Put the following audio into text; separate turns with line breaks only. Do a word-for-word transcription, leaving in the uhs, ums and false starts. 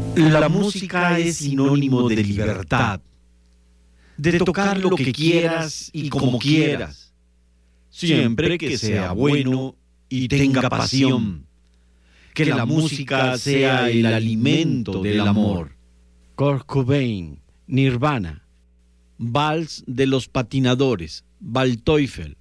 La música es sinónimo de libertad, de tocar lo que quieras y como quieras, siempre que sea bueno y tenga pasión, que la música sea el alimento del amor.
Kurt Cobain, Nirvana.
Vals de los patinadores, Waldteufel.